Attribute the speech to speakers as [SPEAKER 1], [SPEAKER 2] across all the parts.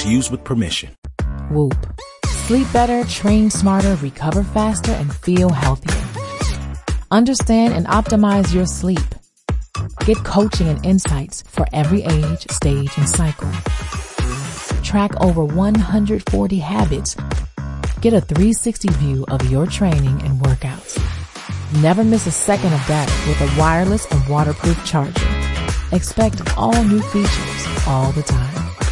[SPEAKER 1] Use with permission.
[SPEAKER 2] Whoop. Sleep better, train smarter, recover faster, and feel healthier. Understand and optimize your sleep. Get coaching and insights for every age, stage, and cycle. Track over 140 habits. Get a 360 view of your training and workouts. Never miss a second of data with a wireless and waterproof charger. Expect all new features all the time.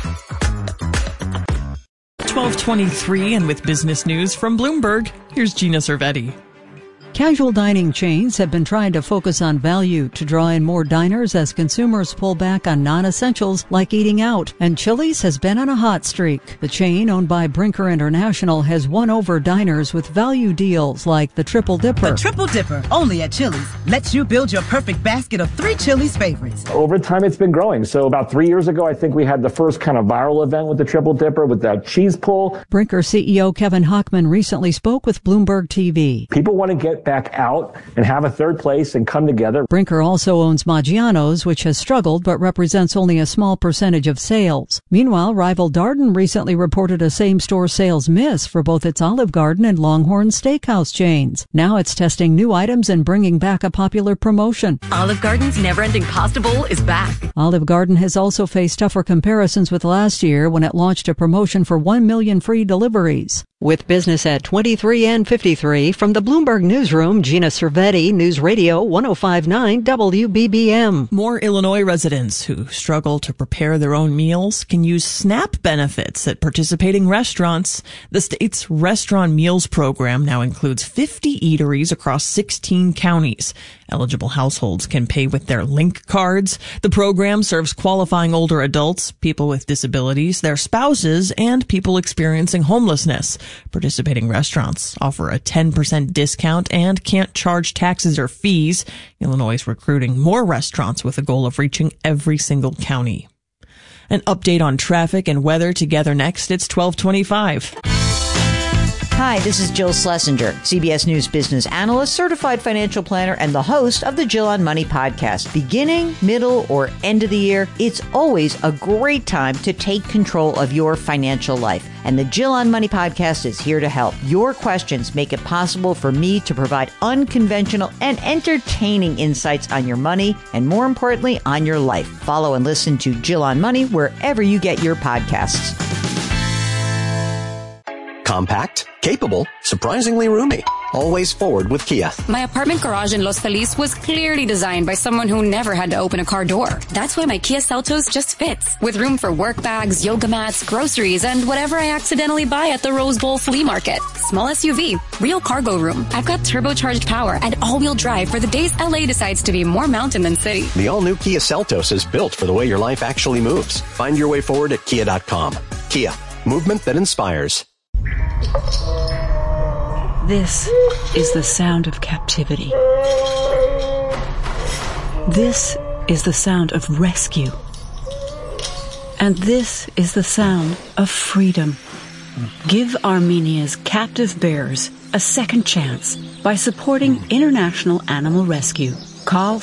[SPEAKER 3] 12:23, and with business news from Bloomberg, here's Gina Cervetti.
[SPEAKER 4] Casual dining chains have been trying to focus on value to draw in more diners as consumers pull back on non-essentials like eating out. And Chili's has been on a hot streak. The chain, owned by Brinker International, has won over diners with value deals like the Triple Dipper.
[SPEAKER 5] The Triple Dipper, only at Chili's, lets you build your perfect basket of 3 Chili's favorites.
[SPEAKER 6] Over time, it's been growing. So about 3 years ago, I think we had the first kind of viral event with the Triple Dipper with that cheese pull.
[SPEAKER 4] Brinker CEO Kevin Hochman recently spoke with Bloomberg TV.
[SPEAKER 6] People want to get back out and have a third place and come together.
[SPEAKER 4] Brinker also owns Maggiano's, which has struggled but represents only a small percentage of sales. Meanwhile, rival Darden recently reported a same-store sales miss for both its Olive Garden and Longhorn Steakhouse chains. Now it's testing new items and bringing back a popular promotion.
[SPEAKER 7] Olive Garden's never-ending pasta bowl is back.
[SPEAKER 4] Olive Garden has also faced tougher comparisons with last year when it launched a promotion for 1 million free deliveries. With business at 23 and 53, from the Bloomberg Newsroom, Gina Cervetti, News Radio 105.9 WBBM.
[SPEAKER 3] More Illinois residents who struggle to prepare their own meals can use SNAP benefits at participating restaurants. The state's restaurant meals program now includes 50 eateries across 16 counties. Eligible households can pay with their Link cards. The program serves qualifying older adults, people with disabilities, their spouses, and people experiencing homelessness. Participating restaurants offer a 10% discount and can't charge taxes or fees. Illinois is recruiting more restaurants with a goal of reaching every single county. An update on traffic and weather together next. It's 12:25.
[SPEAKER 8] Hi, this is Jill Schlesinger, CBS News business analyst, certified financial planner, and the host of the Jill on Money podcast. Beginning, middle, or end of the year, it's always a great time to take control of your financial life. And the Jill on Money podcast is here to help. Your questions make it possible for me to provide unconventional and entertaining insights on your money and, more importantly, on your life. Follow and listen to Jill on Money wherever you get your podcasts.
[SPEAKER 9] Compact, capable, surprisingly roomy. Always forward with Kia.
[SPEAKER 7] My apartment garage in Los Feliz was clearly designed by someone who never had to open a car door. That's why my Kia Seltos just fits, with room for work bags, yoga mats, groceries, and whatever I accidentally buy at the Rose Bowl flea market. Small SUV, real cargo room. I've got turbocharged power and all-wheel drive for the days LA decides to be more mountain than city.
[SPEAKER 9] The all-new Kia Seltos is built for the way your life actually moves. Find your way forward at Kia.com. Kia, movement that inspires.
[SPEAKER 10] This is the sound of captivity. This is the sound of rescue. And this is the sound of freedom. Give Armenia's captive bears a second chance by supporting International Animal Rescue. Call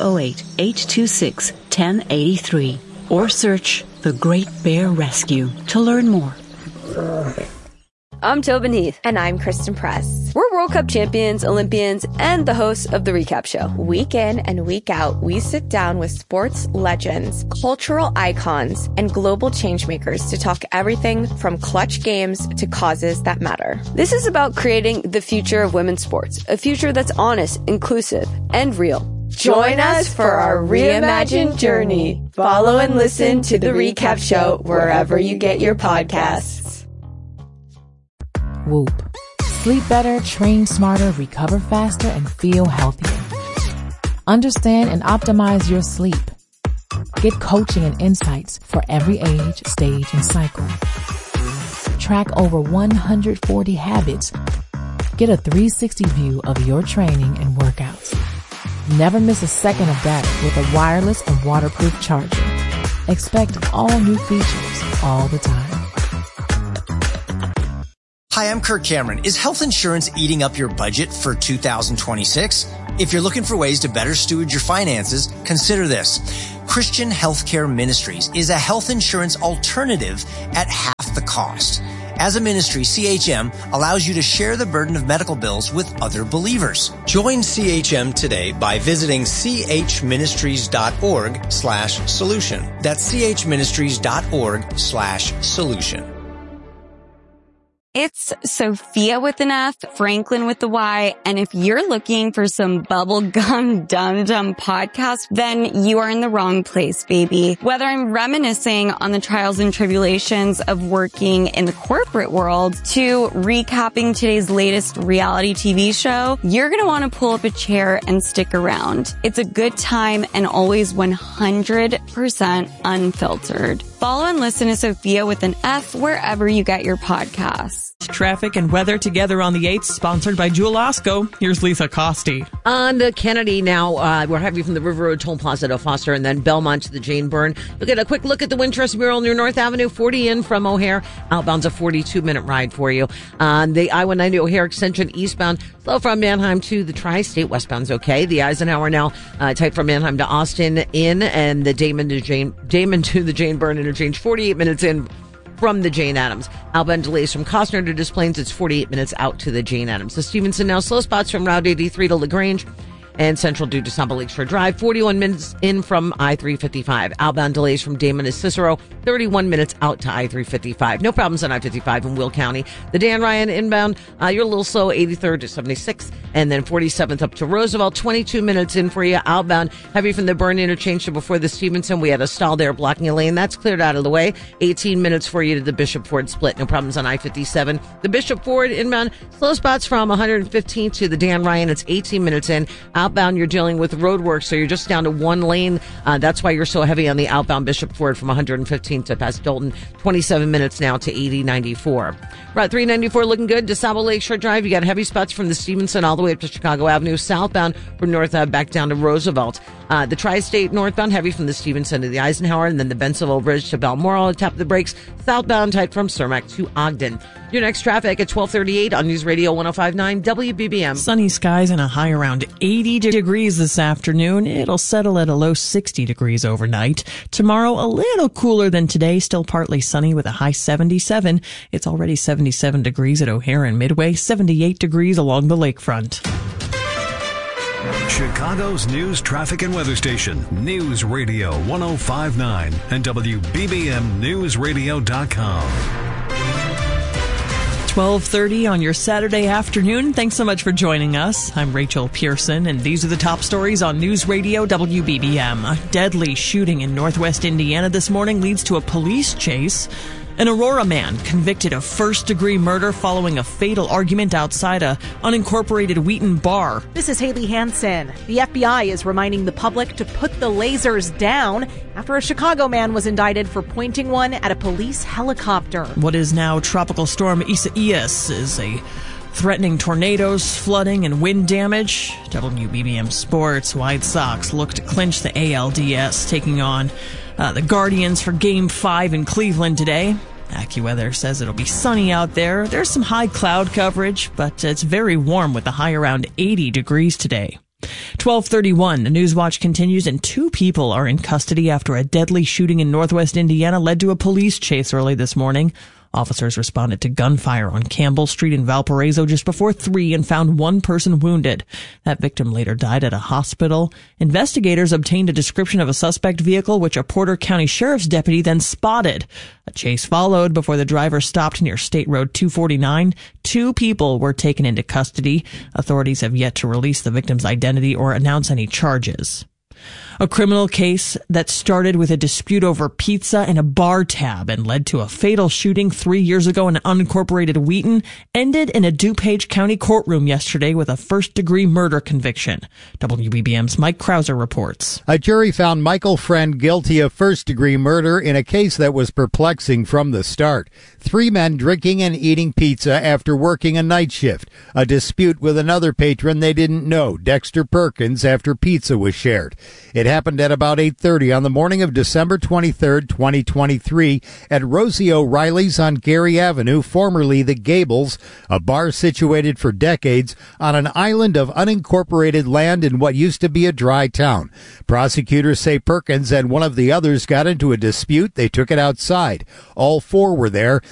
[SPEAKER 10] 508-826-1083 or search The Great Bear Rescue to learn more.
[SPEAKER 11] I'm Tobin Heath. And I'm Kristen Press. We're World Cup champions, Olympians, and the hosts of The Recap Show. Week in and week out, we sit down with sports legends, cultural icons, and global changemakers to talk everything from clutch games to causes that matter. This is about creating the future of women's sports, a future that's honest, inclusive, and real. Join us for our reimagined journey. Follow and listen to The Recap Show wherever you get your podcasts.
[SPEAKER 2] Whoop. Sleep better, train smarter, recover faster, and feel healthier. Understand and optimize your sleep. Get coaching and insights for every age, stage, and cycle. Track over 140 habits. Get a 360 view of your training and workouts. Never miss a second of data with a wireless and waterproof charger. Expect all new features all the time.
[SPEAKER 12] Hi, I'm Kirk Cameron. Is health insurance eating up your budget for 2026? If you're looking for ways to better steward your finances, consider this. Christian Healthcare Ministries is a health insurance alternative at half the cost. As a ministry, CHM allows you to share the burden of medical bills with other believers. Join CHM today by visiting chministries.org/solution. That's chministries.org/solution.
[SPEAKER 1] It's Sophia with an F, Franklin with the Y, and if you're looking for some bubblegum dum-dum podcast, then you are in the wrong place, baby. Whether I'm reminiscing on the trials and tribulations of working in the corporate world to recapping today's latest reality TV show, you're going to want to pull up a chair and stick around. It's a good time and always 100% unfiltered. Follow and listen to Sophia with an F wherever you get your podcasts.
[SPEAKER 3] Traffic and weather together on the 8th, sponsored by Jewel Osco. Here's Lisa Costi.
[SPEAKER 13] On the Kennedy now, we're having from the River Road Toll Plaza to Foster and then Belmont to the Jane Byrne. We'll get a quick look at the Winchester mural near North Avenue, 40 in from O'Hare. Outbound's a 42-minute ride for you. On the I-190 O'Hare extension eastbound, slow from Manheim to the Tri-State. Westbound's okay. The Eisenhower now tight from Manheim to Austin in, and the Damon to the Jane Byrne interchange, 48 minutes in from the Jane Addams. Outbound delays from Costner to Des Plaines. It's 48 minutes out to the Jane Addams. The Stevenson now slow spots from Route 83 to LaGrange and Central due to Samba Lakeshore Drive. 41 minutes in from I-355. Outbound delays from Damon to Cicero. 31 minutes out to I-355. No problems on I-55 in Will County. The Dan Ryan inbound, you're a little slow, 83rd to 76th, and then 47th up to Roosevelt. 22 minutes in for you. Outbound, heavy from the Byrne interchange to before the Stevenson. We had a stall there blocking a lane. That's cleared out of the way. 18 minutes for you to the Bishop Ford split. No problems on I-57. The Bishop Ford inbound, slow spots from 115 to the Dan Ryan. It's 18 minutes in. Outbound, you're dealing with road work, so you're just down to one lane. That's why you're so heavy on the outbound Bishop Ford from 115 to past Dalton. 27 minutes now to 8094. Route 394 looking good. DeSable Lakeshore Drive, you got heavy spots from the Stevenson all the way up to Chicago Avenue. Southbound from North back down to Roosevelt. The Tri-State northbound heavy from the Stevenson to the Eisenhower, and then the Bensonville Bridge to Balmoral. Tap of the brakes. Southbound tight from Cermak to Ogden. Your next traffic at 12:38 on News Radio 105.9 WBBM.
[SPEAKER 3] Sunny skies and a high around 80 degrees this afternoon. It'll settle at a low 60 degrees overnight. Tomorrow, a little cooler than today, still partly sunny with a high 77. It's already 77 degrees at O'Hare and Midway, 78 degrees along the lakefront.
[SPEAKER 14] Chicago's news, traffic, and weather station, News Radio 105.9 and WBBMNewsRadio.com.
[SPEAKER 3] 12:30 on your Saturday afternoon. Thanks so much for joining us. I'm Rachel Pearson, and these are the top stories on News Radio WBBM. A deadly shooting in northwest Indiana this morning leads to a police chase. An Aurora man convicted of first-degree murder following a fatal argument outside a unincorporated Wheaton bar.
[SPEAKER 15] This is Haley Hansen. The FBI is reminding the public to put the lasers down after a Chicago man was indicted for pointing one at a police helicopter.
[SPEAKER 3] What is now Tropical Storm Isaias is a threatening tornadoes, flooding, and wind damage. WBBM Sports, White Sox look to clinch the ALDS, taking on the Guardians for Game 5 in Cleveland today. AccuWeather says it'll be sunny out there. There's some high cloud coverage, but it's very warm with a high around 80 degrees today. 12:31, the Newswatch continues, and 2 people are in custody after a deadly shooting in northwest Indiana led to a police chase early this morning. Officers responded to gunfire on Campbell Street in Valparaiso just before 3 and found one person wounded. That victim later died at a hospital. Investigators obtained a description of a suspect vehicle, which a Porter County Sheriff's deputy then spotted. A chase followed before the driver stopped near State Road 249. 2 people were taken into custody. Authorities have yet to release the victim's identity or announce any charges. A criminal case that started with a dispute over pizza and a bar tab and led to a fatal shooting 3 years ago in unincorporated Wheaton ended in a DuPage County courtroom yesterday with a first-degree murder conviction. WBBM's Mike Krauser reports.
[SPEAKER 16] A jury found Michael Friend guilty of first-degree murder in a case that was perplexing from the start. 3 men drinking and eating pizza after working a night shift. A dispute with another patron they didn't know, Dexter Perkins, after pizza was shared. It It happened at about 8:30 on the morning of December 23rd, 2023 at Rosie O'Reilly's on Gary Avenue, formerly the Gables, a bar situated for decades on an island of unincorporated land in what used to be a dry town. Prosecutors say Perkins and one of the others got into a dispute. They took it outside. All four were there.